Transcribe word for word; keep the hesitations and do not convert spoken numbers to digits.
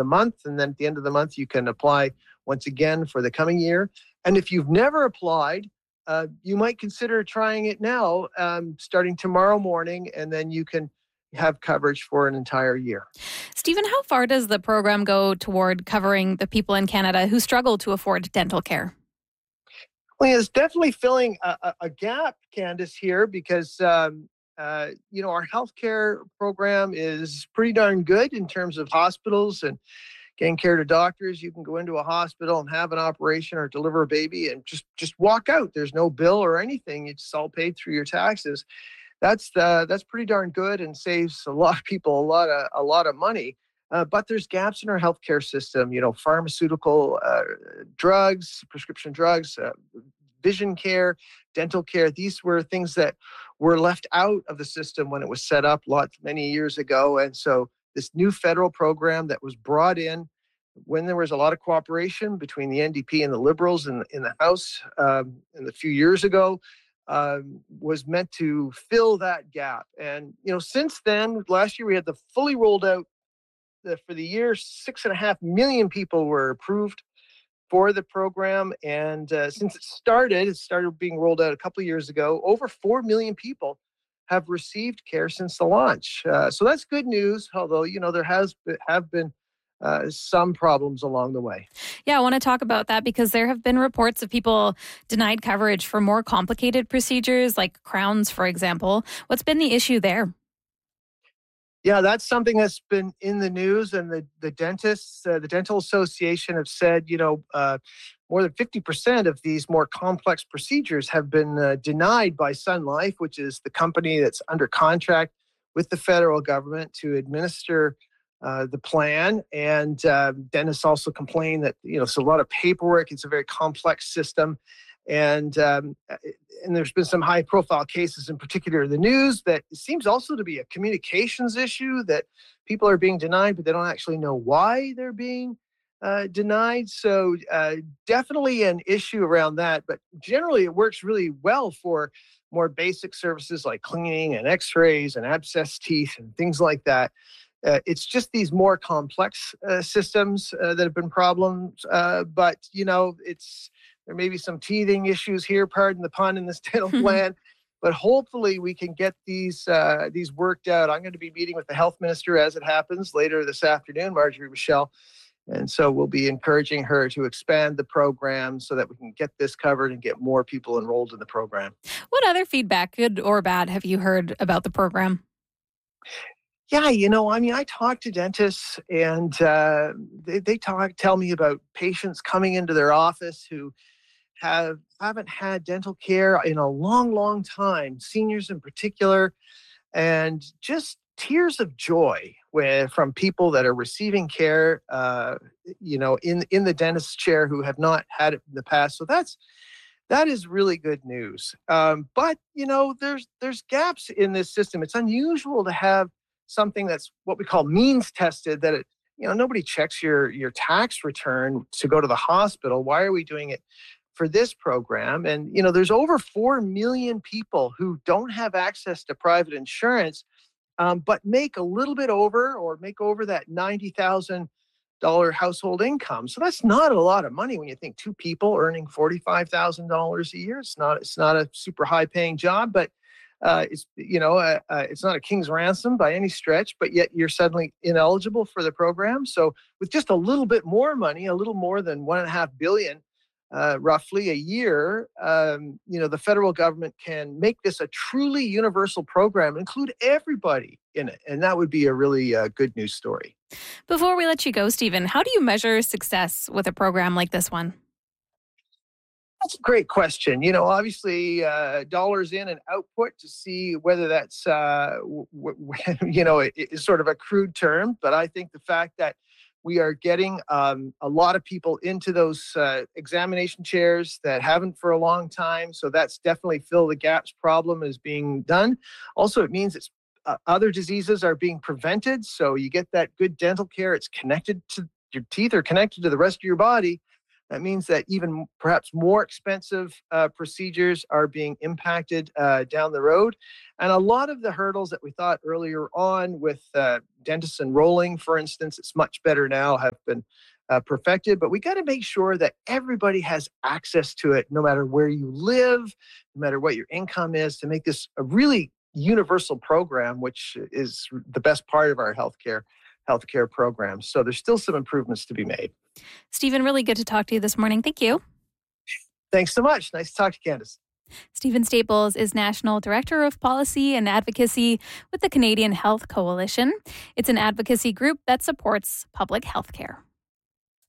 the month. And then at the end of the month, you can apply once again for the coming year. And if you've never applied, uh, you might consider trying it now, um, starting tomorrow morning, and then you can have coverage for an entire year. Stephen, how far does the program go toward covering the people in Canada who struggle to afford dental care? Well, it's definitely filling a, a, a gap, Candace, here, because um, uh, you know, our healthcare program is pretty darn good in terms of hospitals and getting care to doctors. You can go into a hospital and have an operation or deliver a baby and just just walk out. There's no bill or anything. It's all paid through your taxes. That's the, that's pretty darn good and saves a lot of people a lot of a lot of money. Uh, but there's gaps in our healthcare system. You know, pharmaceutical uh, drugs, prescription drugs, uh, vision care, dental care. These were things that were left out of the system when it was set up lot many years ago. And so this new federal program that was brought in when there was a lot of cooperation between the N D P and the Liberals in, in the House um, in a few years ago, Um, was meant to fill that gap. And, you know, since then, last year we had the fully rolled out the, for the year, six and a half million people were approved for the program. And uh, since it started, it started being rolled out a couple of years ago, over four million people have received care since the launch. Uh, so that's good news, although, you know, there has been, have been Uh, some problems along the way. Yeah, I want to talk about that because there have been reports of people denied coverage for more complicated procedures like crowns, for example. What's been the issue there? Yeah, that's something that's been in the news, and the, the dentists, uh, the Dental Association have said, you know, uh, more than fifty percent of these more complex procedures have been uh, denied by Sun Life, which is the company that's under contract with the federal government to administer Uh, the plan. And uh, dentists also complain that, you know, it's a lot of paperwork. It's a very complex system. And um, and there's been some high profile cases, in particular in the news, that it seems also to be a communications issue, that people are being denied, but they don't actually know why they're being uh, denied. So uh, definitely an issue around that. But generally, it works really well for more basic services like cleaning and x-rays and abscess teeth and things like that. Uh, it's just these more complex uh, systems uh, that have been problems. Uh, but, you know, it's there may be some teething issues here, pardon the pun, in this dental plan. But hopefully we can get these uh, these worked out. I'm going to be meeting with the health minister as it happens later this afternoon, Marjorie Michelle. And so we'll be encouraging her to expand the program so that we can get this covered and get more people enrolled in the program. What other feedback, good or bad, have you heard about the program? Yeah, you know, I mean, I talk to dentists, and uh, they, they talk, tell me about patients coming into their office who have haven't had dental care in a long, long time. Seniors in particular, and just tears of joy where, from people that are receiving care, uh, you know, in in the dentist's chair who have not had it in the past. So that's that is really good news. Um, but you know, there's there's gaps in this system. It's unusual to have something that's what we call means tested, that it, you know, nobody checks your your tax return to go to the hospital. Why are we doing it for this program? And, you know, there's over four million people who don't have access to private insurance, um, but make a little bit over or make over that ninety thousand dollars household income. So that's not a lot of money when you think two people earning forty-five thousand dollars a year. It's not, it's not a super high paying job, but Uh, it's, you know, uh, uh, it's not a king's ransom by any stretch, but yet you're suddenly ineligible for the program. So with just a little bit more money, a little more than one and a half billion, uh, roughly a year, um, you know, the federal government can make this a truly universal program, include everybody in it. And that would be a really uh, good news story. Before we let you go, Stephen, how do you measure success with a program like this one? That's a great question. You know, obviously, uh, dollars in and output to see whether that's, uh, w- w- you know, it, it's sort of a crude term. But I think the fact that we are getting um, a lot of people into those uh, examination chairs that haven't for a long time. So that's definitely fill the gaps problem is being done. Also, it means it's uh, other diseases are being prevented. So you get that good dental care. It's connected to your teeth are connected to the rest of your body. That means that even perhaps more expensive uh, procedures are being impacted uh, down the road. And a lot of the hurdles that we thought earlier on with uh, dentists enrolling, for instance, it's much better now, have been uh, perfected. But we got to make sure that everybody has access to it, no matter where you live, no matter what your income is, to make this a really universal program, which is the best part of our healthcare healthcare program. So there's still some improvements to be made. Stephen, really good to talk to you this morning. Thank you. Thanks so much. Nice to talk to Candace. Stephen Staples is National Director of Policy and Advocacy with the Canadian Health Coalition. It's an advocacy group that supports public health care.